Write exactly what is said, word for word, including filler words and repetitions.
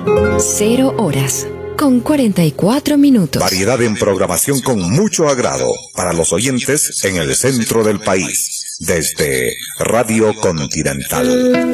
Cero horas, con cuarenta y cuatro minutos. Variedad en programación con mucho agrado para los oyentes en el centro del país, desde Radio Continental.